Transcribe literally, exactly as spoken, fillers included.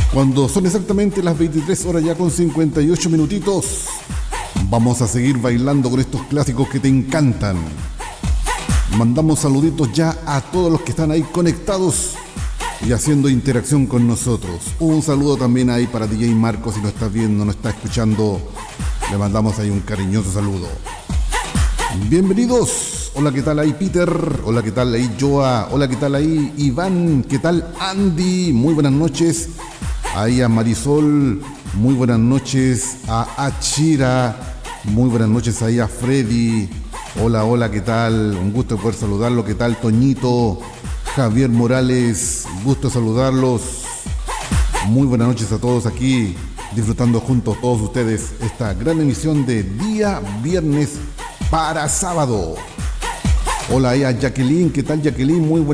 Cuando son exactamente las veintitrés horas ya con cincuenta y ocho minutitos, vamos a seguir bailando con estos clásicos que te encantan. Mandamos saluditos ya a todos los que están ahí conectados y haciendo interacción con nosotros. Un saludo también ahí para D J Marco, si nos está viendo, nos está escuchando, le mandamos ahí un cariñoso saludo. Bienvenidos. Hola, ¿qué tal ahí Peter? Hola, ¿qué tal ahí Joa? Hola, ¿qué tal ahí Iván? ¿Qué tal Andy? Muy buenas noches. Ahí a Marisol, muy buenas noches. A Achira, muy buenas noches ahí a Freddy. Hola, hola, ¿qué tal? Un gusto poder saludarlo. ¿Qué tal Toñito? Javier Morales, gusto saludarlos. Muy buenas noches a todos aquí, disfrutando junto a todos ustedes esta gran emisión de día viernes para sábado. Hola ahí a Jacqueline, ¿qué tal Jacqueline? Muy buenas